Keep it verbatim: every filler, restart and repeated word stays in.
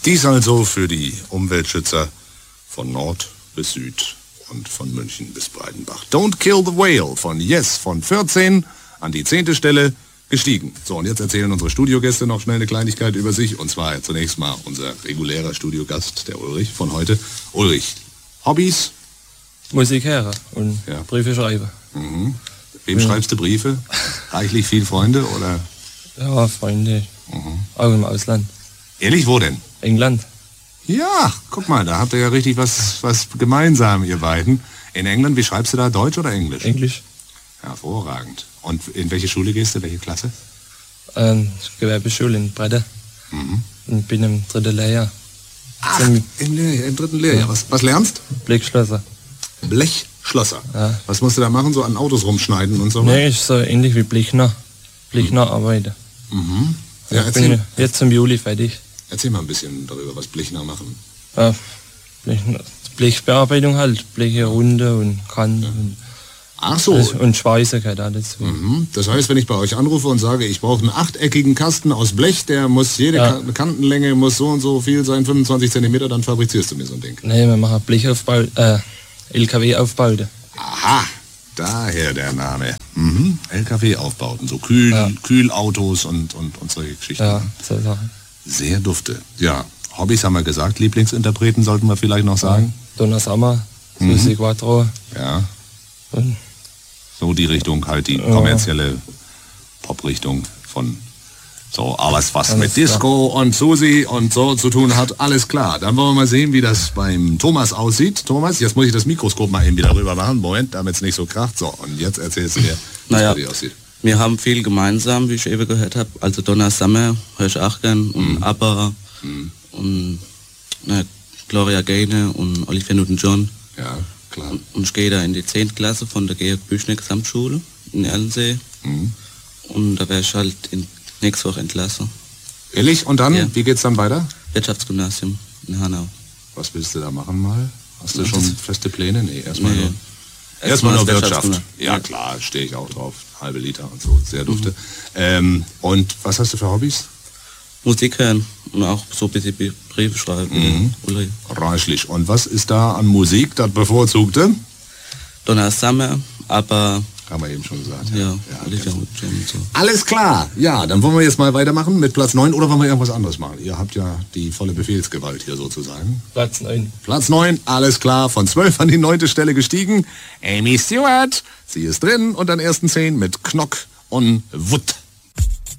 Dies also für die Umweltschützer von Nord bis Süd und von München bis Breitenbach. Don't Kill the Whale von Yes von vierzehn an die zehnte Stelle gestiegen. So, und jetzt erzählen unsere Studiogäste noch schnell eine Kleinigkeit über sich. Und zwar zunächst mal unser regulärer Studiogast, der Ulrich von heute. Ulrich, Hobbys? Musik hören und ja. Briefe schreiben. Mhm. Wem ja. schreibst du Briefe? Reichlich viele Freunde oder? Ja, Freunde. Mhm. Auch im Ausland. Ehrlich, wo denn? England. Ja, guck mal, da habt ihr ja richtig was, was gemeinsam, ihr beiden. In England, wie schreibst du da, Deutsch oder Englisch? Englisch. Hervorragend. Und in welche Schule gehst du, welche Klasse? Ähm, Gewerbeschule in Breda. Mhm. Und bin im dritten Lehrjahr. Ach, im, im, Lehrjahr, im dritten Lehrjahr. Ja. Was, was lernst? Blechschlosser. Blechschlosser? Ja. Was musst du da machen, so an Autos rumschneiden und so? Nee, ist so ähnlich wie Blechner. Blechner mhm. arbeiten. Mhm. Ja, ja, ich bin jetzt im Juli fertig. Erzähl mal ein bisschen darüber, was Blechner machen. Ja, Blechner, Blechbearbeitung halt, Bleche runde und Kanten. Ja. Und ach so. Alles, und Schweiße gehört alles. Mhm. Das heißt, wenn ich bei euch anrufe und sage, ich brauche einen achteckigen Kasten aus Blech, der muss, jede ja. Kantenlänge muss so und so viel sein, fünfundzwanzig Zentimeter, dann fabrizierst du mir so ein Ding. Nee, wir machen Blechaufbau, äh, L K W-Aufbauten. Aha, daher der Name. Mhm. L K W-Aufbauten, so Kühl, ja. Kühlautos und, und, und solche Geschichten. Ja, so Sachen. Sehr dufte. Ja, Hobbys haben wir gesagt, Lieblingsinterpreten sollten wir vielleicht noch sagen. Ja. Donna Summer, Susi mhm. Quattro. Ja. Und so die Richtung, halt die kommerzielle Pop-Richtung von so, alles was alles mit Disco klar. Und Susi und so zu tun hat, alles klar. Dann wollen wir mal sehen, wie das beim Thomas aussieht. Thomas, jetzt muss ich das Mikroskop mal eben wieder rüber machen. Moment, damit es nicht so kracht. So, und jetzt erzählst du mir, wie naja, es bei dir aussieht. Wir haben viel gemeinsam, wie ich eben gehört habe. Also Donna Summer höre ich auch gern und mhm. ABBA mhm. und na, Gloria Gaynor und Olivia Newton-John. Ja, klar. Und, und ich gehe da in die zehnte Klasse von der Georg Büchner Gesamtschule in Erlensee. Mhm. Und da werde ich halt in, nächste Woche entlassen. Ehrlich? Und dann, ja. wie geht's dann weiter? Wirtschaftsgymnasium in Hanau. Was willst du da machen mal? Hast du ja, schon feste Pläne? Nee, erstmal nee. nur. Erstmal nur Wirtschaft. Ja klar, stehe ich auch drauf. Halbe Liter und so, sehr dufte. Mhm. Ähm, und was hast du für Hobbys? Musik hören und auch so ein bisschen Briefe schreiben. Mhm. Reichlich. Und was ist da an Musik das bevorzugte? Donna Summer, aber... Haben wir eben schon gesagt. Ja, ja, ja so. So. Alles klar. Ja, dann wollen wir jetzt mal weitermachen mit Platz neun oder wollen wir irgendwas anderes machen? Ihr habt ja die volle Befehlsgewalt hier sozusagen. Platz neun. Platz neun, alles klar. Von zwölf an die neunte Stelle gestiegen. Amy Stewart, sie ist drin und an ersten zehn mit Knock und Wood.